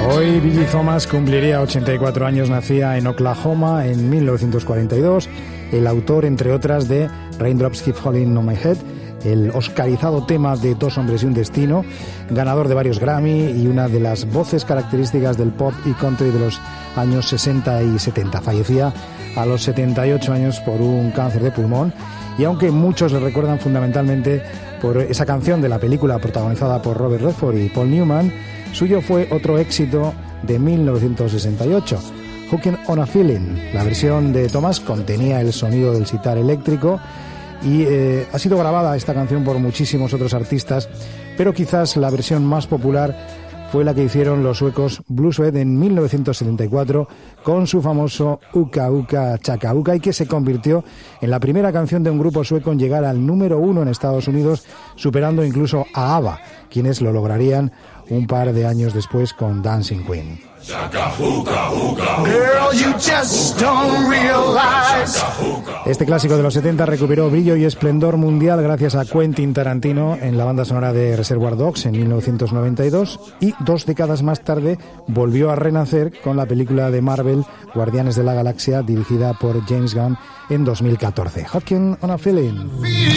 Hoy Billy Thomas cumpliría 84 años, nacía en Oklahoma en 1942, el autor, entre otras, de Raindrops Keep Falling on My Head, el oscarizado tema de Dos hombres y un destino, ganador de varios Grammy y una de las voces características del pop y country de los años 60 y 70. Fallecía a los 78 años por un cáncer de pulmón, y aunque muchos le recuerdan fundamentalmente por esa canción de la película protagonizada por Robert Redford y Paul Newman, suyo fue otro éxito de 1968, Hookin' on a Feeling. La versión de Thomas contenía el sonido del sitar eléctrico y ha sido grabada esta canción por muchísimos otros artistas, pero quizás la versión más popular fue la que hicieron los suecos Blue Suede en 1974 con su famoso Uka Uka Chaka Uka, y que se convirtió en la primera canción de un grupo sueco en llegar al número 1 en Estados Unidos, superando incluso a ABBA, quienes lo lograrían un par de años después con Dancing Queen. Este clásico de los 70 recuperó brillo y esplendor mundial gracias a Quentin Tarantino en la banda sonora de Reservoir Dogs en 1992, y 2 décadas más tarde volvió a renacer con la película de Marvel Guardianes de la Galaxia, dirigida por James Gunn en 2014. Hookin' on a Feeling.